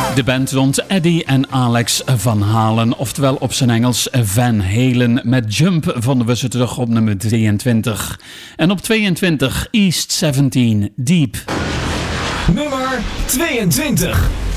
De band rond Eddie en Alex Van Halen, oftewel op zijn Engels Van Halen, met Jump vonden we ze terug op nummer 23. En op 22 East 17, Deep. Nummer 22.